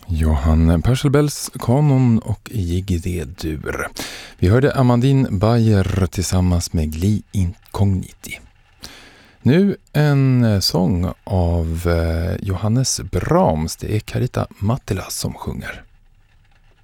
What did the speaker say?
Johann Purcellbells Kanon och Jiggy D-dur. Vi hörde Amandine Bayer tillsammans med Gli Incogniti. Nu en sång av Johannes Brahms. Det är Carita Mattila som sjunger.